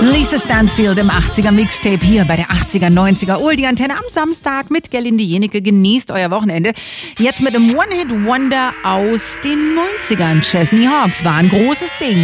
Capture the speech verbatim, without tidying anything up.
Lisa Stansfield im achtziger Mixtape hier bei der achtziger, neunziger Oldie Antenne am Samstag mit Gerlinde Jenecke. Genießt euer Wochenende. Jetzt mit einem One-Hit-Wonder aus den neunzigern. Chesney Hawkes war ein großes Ding.